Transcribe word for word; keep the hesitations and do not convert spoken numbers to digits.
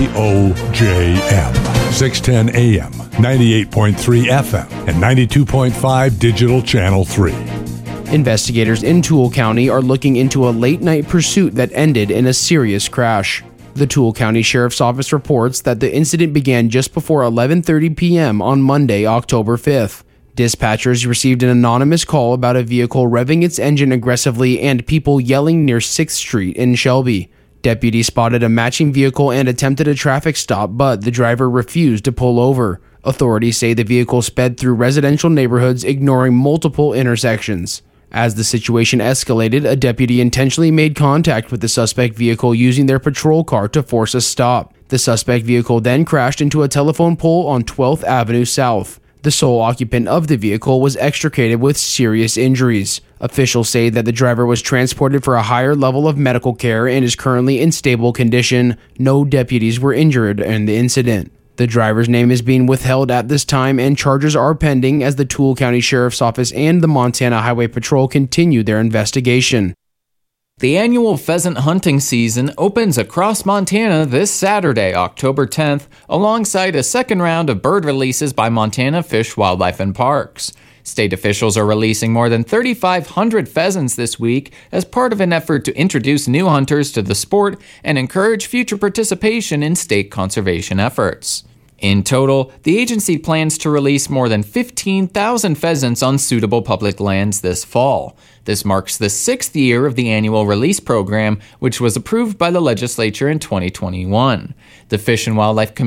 O J M, six ten A M, ninety-eight point three F M, and ninety-two point five Digital Channel three. Investigators in Toole County are looking into a late-night pursuit that ended in a serious crash. The Toole County Sheriff's Office reports that the incident began just before eleven thirty p.m. on Monday, October fifth. Dispatchers received an anonymous call about a vehicle revving its engine aggressively and people yelling near sixth street in Shelby. Deputies spotted a matching vehicle and attempted a traffic stop, but the driver refused to pull over. Authorities say the vehicle sped through residential neighborhoods, ignoring multiple intersections. As the situation escalated, a deputy intentionally made contact with the suspect vehicle using their patrol car to force a stop. The suspect vehicle then crashed into a telephone pole on twelfth Avenue South. The sole occupant of the vehicle was extricated with serious injuries. Officials say that the driver was transported for a higher level of medical care and is currently in stable condition. No deputies were injured in the incident. The driver's name is being withheld at this time, and charges are pending as the Toole County Sheriff's Office and the Montana Highway Patrol continue their investigation. The annual pheasant hunting season opens across Montana this Saturday, October tenth, alongside a second round of bird releases by Montana Fish, Wildlife, and Parks. State officials are releasing more than thirty-five hundred pheasants this week as part of an effort to introduce new hunters to the sport and encourage future participation in state conservation efforts. In total, the agency plans to release more than fifteen thousand pheasants on suitable public lands this fall. This marks the sixth year of the annual release program, which was approved by the legislature in twenty twenty-one. The Fish and Wildlife Commission